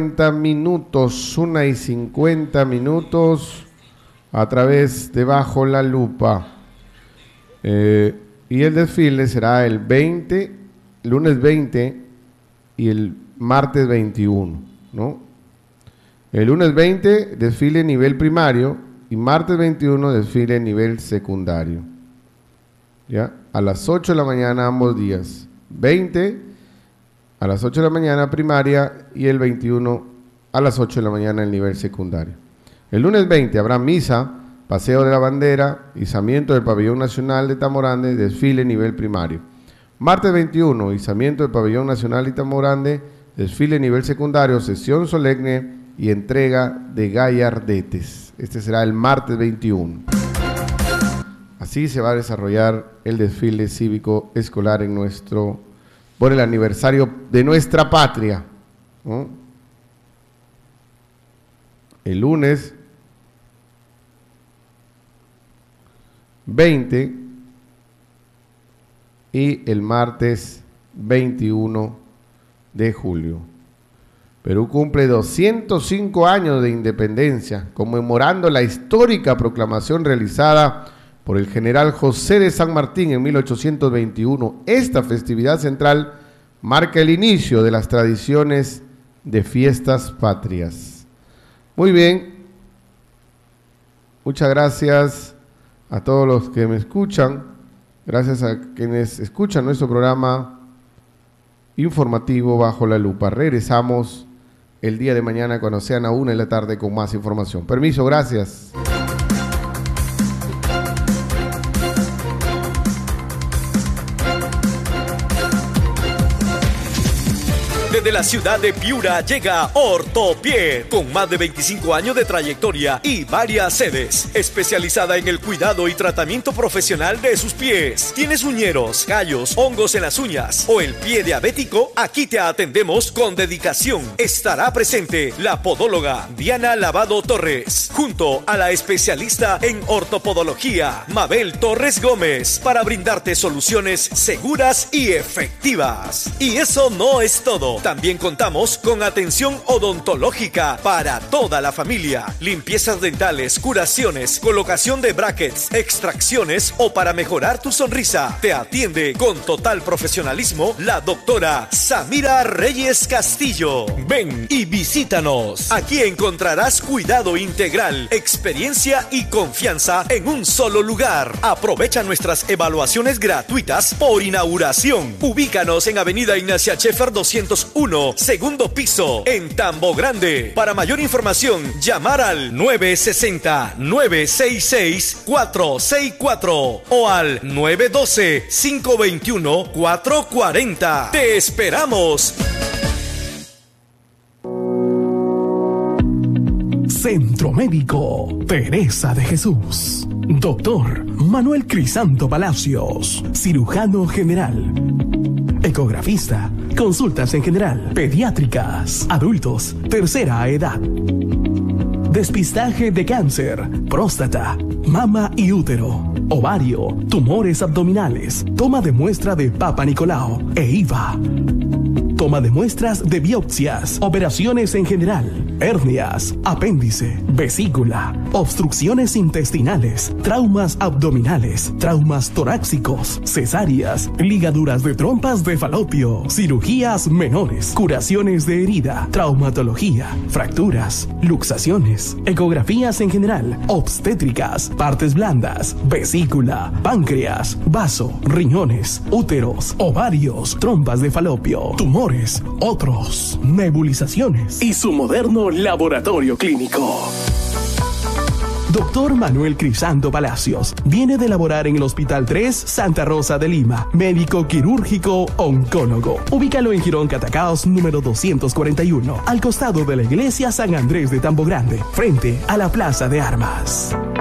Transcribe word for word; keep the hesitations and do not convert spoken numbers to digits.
cincuenta minutos, una y cincuenta minutos a través de Bajo la Lupa. Eh, y el desfile será el veinte, lunes veinte y el martes veintiuno, ¿no? El lunes veinte, desfile nivel primario, y martes veintiuno, desfile nivel secundario. ¿Ya? A las ocho de la mañana ambos días. veinte a las ocho de la mañana primaria y el veintiuno a las ocho de la mañana el nivel secundario. El lunes veinte habrá misa, paseo de la bandera, izamiento del pabellón nacional de Tambo Grande, desfile nivel primario. Martes veintiuno, izamiento del pabellón nacional de Tambo Grande, desfile nivel secundario, sesión solemne y entrega de gallardetes. Este será el martes veintiuno. Así se va a desarrollar el desfile cívico escolar en nuestro, por el aniversario de nuestra patria, ¿no? El lunes veinte y el martes veintiuno de julio. Perú cumple doscientos cinco años de independencia, conmemorando la histórica proclamación realizada por el general José de San Martín en mil ochocientos veintiuno. Esta festividad central marca el inicio de las tradiciones de fiestas patrias. Muy bien, muchas gracias a todos los que me escuchan, gracias a quienes escuchan nuestro programa informativo Bajo la Lupa. Regresamos el día de mañana cuando sean a una de la tarde con más información. Permiso, gracias. Desde la ciudad de Piura llega Ortopié, con más de veinticinco años de trayectoria y varias sedes, especializada en el cuidado y tratamiento profesional de sus pies. ¿Tienes uñeros, callos, hongos en las uñas o el pie diabético? Aquí te atendemos con dedicación. Estará presente la podóloga Diana Lavado Torres, junto a la especialista en ortopodología Mabel Torres Gómez, para brindarte soluciones seguras y efectivas. Y eso no es todo. También contamos con atención odontológica para toda la familia, limpiezas dentales, curaciones, colocación de brackets, extracciones o para mejorar tu sonrisa. Te atiende con total profesionalismo la doctora Samira Reyes Castillo. Ven y visítanos. Aquí encontrarás cuidado integral, experiencia y confianza en un solo lugar. Aprovecha nuestras evaluaciones gratuitas por inauguración. Ubícanos en Avenida Ignacia Scheffer doscientos uno, segundo piso, en Tambo Grande. Para mayor información, llamar al nueve seis cero, nueve seis seis, cuatro seis cuatro o al nueve uno dos, cinco dos uno, cuatro cuatro cero. ¡Te esperamos! Centro Médico Teresa de Jesús. Doctor Manuel Crisanto Palacios, cirujano general, ecografista, consultas en general, pediátricas, adultos, tercera edad, despistaje de cáncer, próstata, mama y útero, ovario, tumores abdominales, toma de muestra de Papa Nicolau e I V A, toma de muestras de biopsias, operaciones en general, hernias, apéndice, vesícula, obstrucciones intestinales, traumas abdominales, traumas torácicos, cesáreas, ligaduras de trompas de falopio, cirugías menores, curaciones de herida, traumatología, fracturas, luxaciones, ecografías en general, obstétricas, partes blandas, vesícula, páncreas, vaso, riñones, úteros, ovarios, trompas de falopio, tumores, otros, nebulizaciones y su moderno laboratorio clínico. Doctor Manuel Crisanto Palacios viene de laborar en el Hospital tres Santa Rosa de Lima, médico quirúrgico oncólogo. Ubícalo en Girón Catacaos número doscientos cuarenta y uno, al costado de la iglesia San Andrés de Tambo Grande, frente a la Plaza de Armas.